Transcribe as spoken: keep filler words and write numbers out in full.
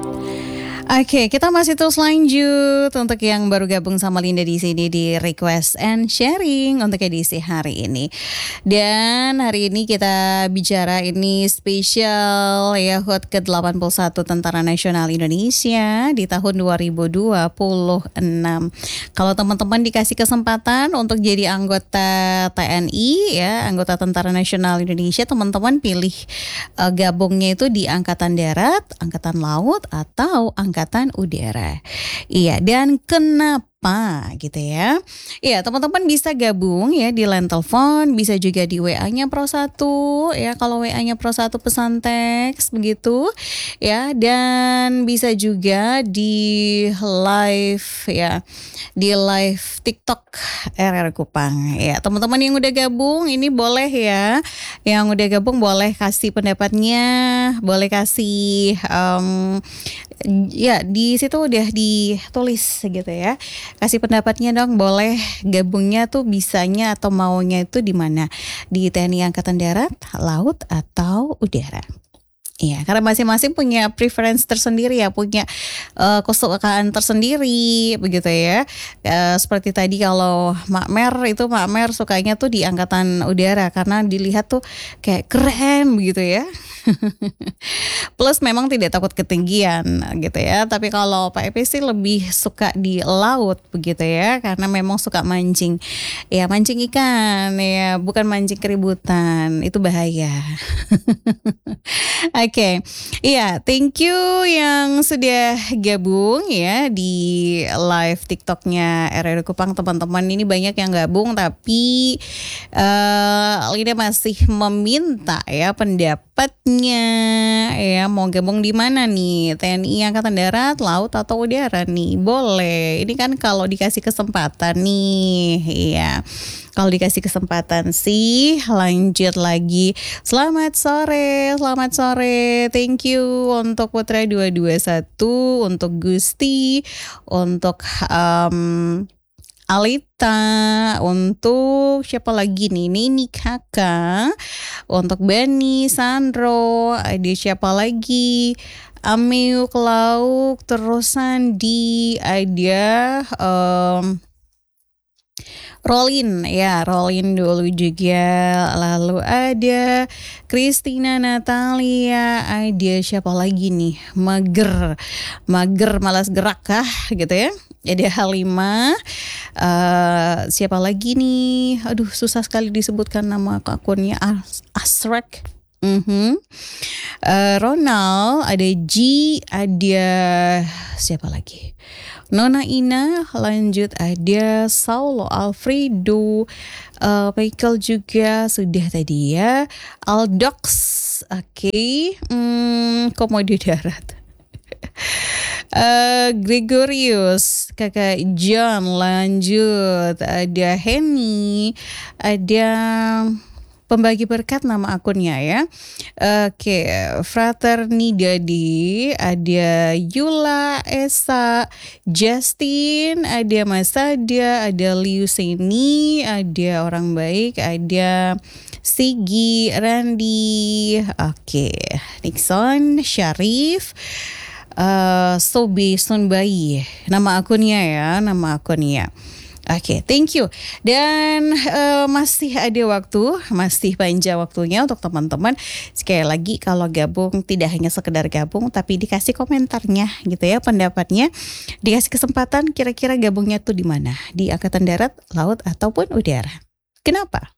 Oke, kita masih terus lanjut untuk yang baru gabung sama Linda di sini di Request and Sharing untuk edisi hari ini. Dan hari ini kita bicara ini spesial ya H U T ke delapan puluh satu Tentara Nasional Indonesia di tahun dua ribu dua puluh enam. Kalau teman-teman dikasih kesempatan untuk jadi anggota T N I ya, anggota Tentara Nasional Indonesia, teman-teman pilih uh, gabungnya itu di Angkatan Darat, Angkatan Laut atau Angkatan Udara. Iya, dan kenapa gitu ya? Iya, teman-teman bisa gabung ya di line telepon, bisa juga di W A-nya Pro satu ya. Kalau W A-nya Pro satu pesan teks begitu ya, dan bisa juga di live ya, di live TikTok R R Kupang ya. Teman-teman yang udah gabung ini boleh ya, yang udah gabung boleh kasih pendapatnya, boleh kasih um, ya di situ udah ditulis gitu ya. Kasih pendapatnya dong, boleh gabungnya tuh bisanya atau maunya itu di mana? Di T N I Angkatan Darat, Laut atau Udara. Iya, karena masing-masing punya preference tersendiri ya, punya uh, kesukaan tersendiri begitu ya. Uh, seperti tadi kalau Mak Mer itu Mak Mer sukanya tuh di Angkatan Udara karena dilihat tuh kayak keren begitu ya. Plus memang tidak takut ketinggian gitu ya. Tapi kalau Pak Epi sih lebih suka di laut begitu ya, karena memang suka mancing. Ya mancing ikan ya, bukan mancing keributan, itu bahaya. Oke, okay. Iya, thank you yang sudah gabung ya di live TikToknya R R Kupang, teman-teman. Ini banyak yang gabung, tapi uh, Lina masih meminta ya pendapatnya ya, mau gabung di mana nih? T N I Angkatan Darat, Laut atau Udara nih? Boleh. Ini kan kalau dikasih kesempatan nih, ya. Kalau dikasih kesempatan sih, lanjut lagi. Selamat sore, selamat sore. Thank you untuk Putra dua dua satu, untuk Gusti, untuk um, Alita, untuk siapa lagi nih? Nini Kakak, untuk Bani, Sandro, ada siapa lagi? Ameu, Klauk, terus Sandi, ada um, Rolin ya, Rolin dulu juga. Lalu ada Christina Natalia, ada siapa lagi nih? Mager, mager malas gerak kah gitu ya. Ada Halimah, uh, siapa lagi nih? Aduh susah sekali disebutkan nama akunnya. As- Asrek. Mm-hmm. Uh, Ronald, ada G, ada siapa lagi? Nona Ina, lanjut ada Saulo Alfredo, uh, Michael juga sudah tadi ya, Aldox, oke, okay. hmm, Komodo Darat. Uh, Gregorius, kakak John, lanjut ada Henny, ada pembagi berkat nama akunnya ya. Oke, Fraternidadi, ada Yula, Esa, Justin, ada Mas Sada, ada Liu Seni, ada orang baik, ada Sigi, Randy, oke, Nixon, Syarif, uh, Sobi Sunbai, nama akunnya ya, nama akunnya. Oke, okay, thank you. Dan uh, masih ada waktu, masih panjang waktunya untuk teman-teman. Sekali lagi kalau gabung tidak hanya sekedar gabung, tapi dikasih komentarnya gitu ya, pendapatnya. Dikasih kesempatan kira-kira gabungnya tuh di mana? Di Angkatan Darat, Laut ataupun Udara. Kenapa?